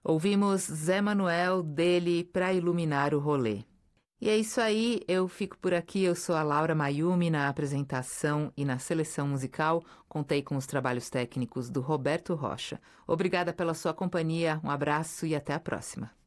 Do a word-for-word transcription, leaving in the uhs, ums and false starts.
Ouvimos Zé Manuel, dele Pra Iluminar o Rolê. E é isso aí, eu fico por aqui, eu sou a Laura Mayumi na apresentação e na seleção musical, contei com os trabalhos técnicos do Roberto Rocha. Obrigada pela sua companhia, um abraço e até a próxima.